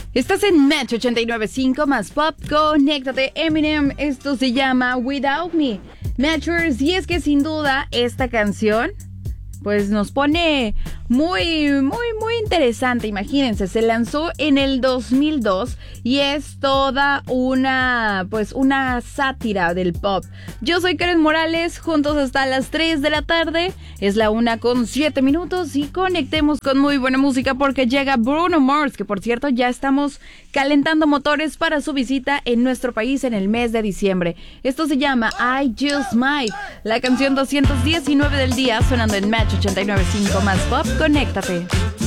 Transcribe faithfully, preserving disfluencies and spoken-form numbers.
Estás en Match ochenta y nueve punto cinco más Pop, conéctate Eminem, esto se llama Without Me. Matchers, y es que sin duda esta canción pues nos pone muy, muy, muy interesante. Imagínense, se lanzó en el dos mil dos y es toda una, pues una sátira del pop. Yo soy Karen Morales, juntos hasta las tres de la tarde. Es la una con siete minutos y conectemos con muy buena música porque llega Bruno Mars, que por cierto ya estamos calentando motores para su visita en nuestro país en el mes de diciembre. Esto se llama I Just Might, la canción doscientos diecinueve del día, sonando en Match ochenta y nueve punto cinco más Pop, conéctate.